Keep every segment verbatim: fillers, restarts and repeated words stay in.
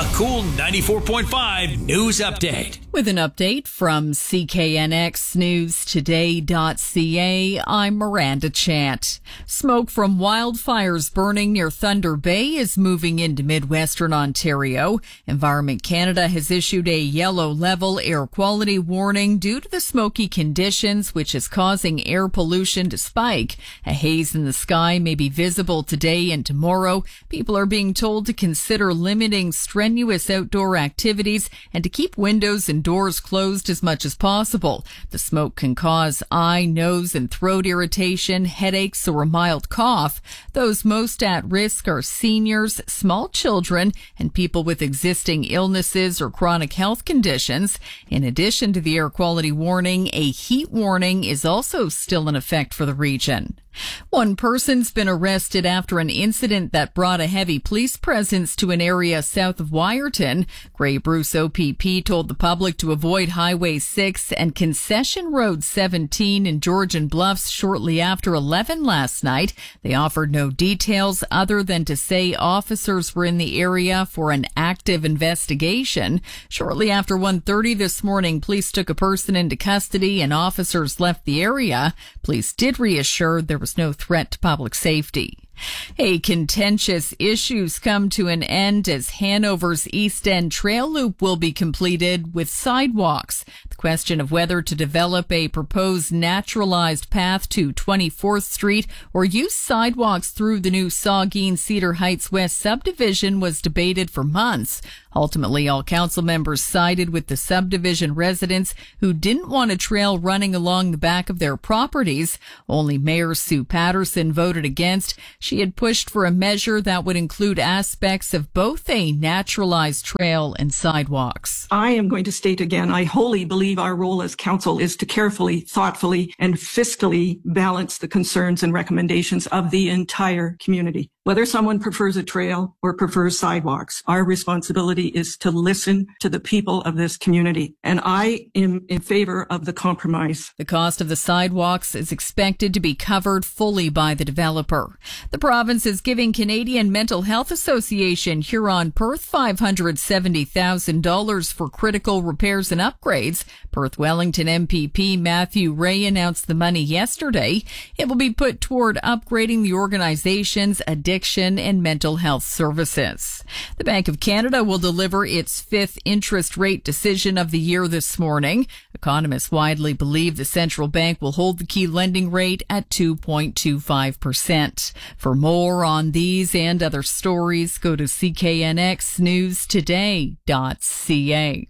A Cool ninety-four point five news update. With an update from C K N X News Today dot C A, I'm Miranda Chant. Smoke from wildfires burning near Thunder Bay is moving into Midwestern Ontario. Environment Canada has issued a yellow level air quality warning due to the smoky conditions, which is causing air pollution to spike. A haze in the sky may be visible today and tomorrow. People are being told to consider limiting strenuous outdoor activities and to keep windows and doors closed as much as possible. The smoke can cause eye, nose, and throat irritation, headaches, or a mild cough. Those most at risk are seniors, small children, and people with existing illnesses or chronic health conditions. In addition to the air quality warning, a heat warning is also still in effect for the region. One person's been arrested after an incident that brought a heavy police presence to an area south of Wyerton. Grey Bruce O P P told the public to avoid Highway six and Concession Road seventeen in Georgian Bluffs shortly after eleven last night. They offered no details other than to say officers were in the area for an active investigation. Shortly after one thirty this morning, police took a person into custody and officers left the area. Police did reassure there was no threat to public safety. A contentious issues come to an end as Hanover's East End Trail Loop will be completed with sidewalks. The question of whether to develop a proposed naturalized path to twenty-fourth Street or use sidewalks through the new Saugeen Cedar Heights West subdivision was debated for months. Ultimately, all council members sided with the subdivision residents who didn't want a trail running along the back of their properties. Only Mayor Sue Patterson voted against. She had pushed for a measure that would include aspects of both a naturalized trail and sidewalks. I am going to state again, I wholly believe our role as council is to carefully, thoughtfully, and fiscally balance the concerns and recommendations of the entire community. Whether someone prefers a trail or prefers sidewalks, our responsibility is to listen to the people of this community. And I am in favor of the compromise. The cost of the sidewalks is expected to be covered fully by the developer. The province is giving Canadian Mental Health Association Huron Perth five hundred seventy thousand dollars for critical repairs and upgrades. Perth Wellington M P P Matthew Ray announced the money yesterday. It will be put toward upgrading the organization's addiction and mental health services. The Bank of Canada will deliver its fifth interest rate decision of the year this morning. Economists widely believe the central bank will hold the key lending rate at two point two five percent. For more on these and other stories, go to C K N X News Today dot C A.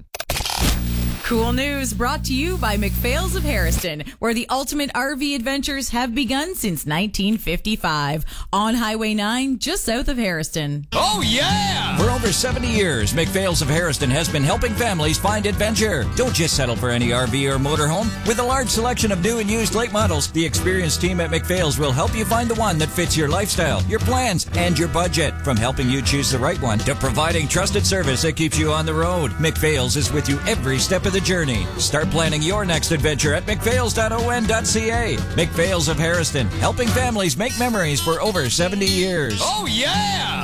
Cool news brought to you by McPhail's of Harrison, where the ultimate R V adventures have begun since nineteen fifty-five. On Highway nine, just south of Harrison. Oh, yeah! For over seventy years, McPhail's of Harrison has been helping families find adventure. Don't just settle for any R V or motorhome. With a large selection of new and used late models, the experienced team at McPhail's will help you find the one that fits your lifestyle, your plans, and your budget. From helping you choose the right one to providing trusted service that keeps you on the road, McPhail's is with you every step of the journey. Start planning your next adventure at McPhails dot O N dot C A. McPhails of Harrison, helping families make memories for over seventy years. Oh, yeah!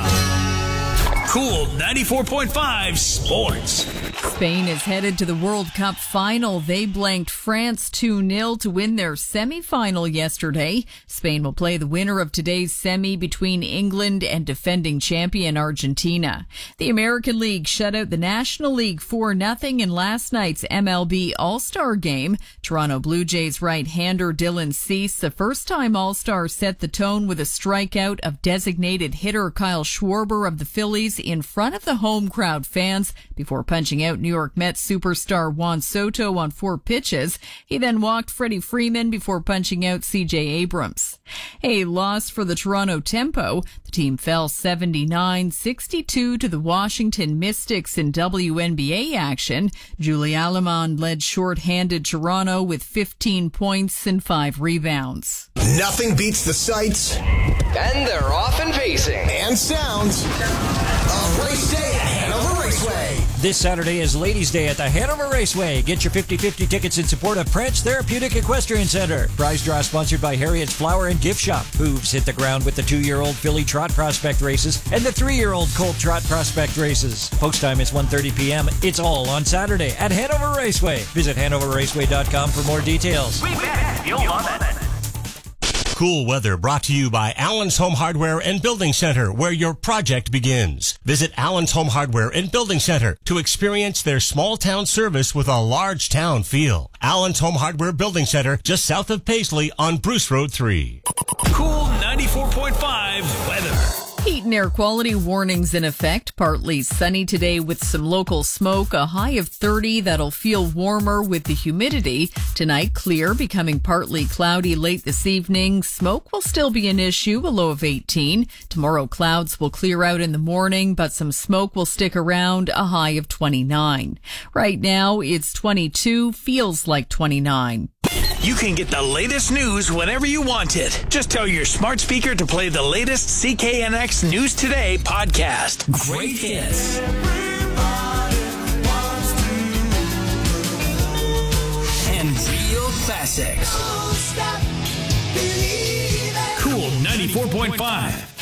Cool ninety-four point five Sports. Spain is headed to the World Cup final. They blanked France two nil to win their semi-final yesterday. Spain will play the winner of today's semi between England and defending champion Argentina. The American League shut out the National League four nothing in last night's M L B All-Star game. Toronto Blue Jays right-hander Dylan Cease, the first-time All-Star, set the tone with a strikeout of designated hitter Kyle Schwarber of the Phillies in front of the home crowd fans before punching out New York Mets superstar Juan Soto on four pitches. He then walked Freddie Freeman before punching out C J Abrams. A loss for the Toronto Tempo. The team fell seventy-nine sixty-two to the Washington Mystics in W N B A action. Julie Alamond led short-handed Toronto with fifteen points and five rebounds. Nothing beats the sights. And they're off and pacing. And sounds of race day at Hanover Raceway. This Saturday is Ladies' Day at the Hanover Raceway. Get your fifty-fifty tickets in support of Prance Therapeutic Equestrian Center. Prize draw sponsored by Harriet's Flower and Gift Shop. Hooves hit the ground with the two-year-old filly Trot Prospect races and the three-year-old Colt Trot Prospect races. Post time is one thirty p.m. It's all on Saturday at Hanover Raceway. Visit hanover raceway dot com for more details. We bet you'll love it. Cool weather brought to you by Allen's Home Hardware and Building Center, where your project begins. Visit Allen's Home Hardware and Building Center to experience their small town service with a large town feel. Allen's Home Hardware Building Center, just south of Paisley on Bruce Road three. Cool ninety-four point five weather. Heat and air quality warnings in effect. Partly sunny today with some local smoke. A high of thirty. That'll feel warmer with the humidity. Tonight, clear, becoming partly cloudy late this evening. Smoke will still be an issue, a low of eighteen. Tomorrow, clouds will clear out in the morning, but some smoke will stick around, a high of twenty-nine. Right now, it's twenty-two, feels like twenty-nine. You can get the latest news whenever you want it. Just tell your smart speaker to play the latest C K N X News Today podcast. Great hits. And real classics. Cool ninety-four point five.